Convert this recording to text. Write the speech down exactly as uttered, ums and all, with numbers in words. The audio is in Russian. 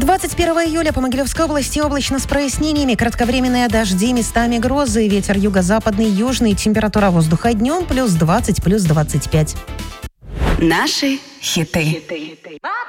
двадцать первого июля по Могилевской области облачно с прояснениями. Кратковременные дожди, местами грозы. Ветер юго-западный, южный. Температура воздуха днем плюс двадцать, плюс двадцать пять. Наши хиты.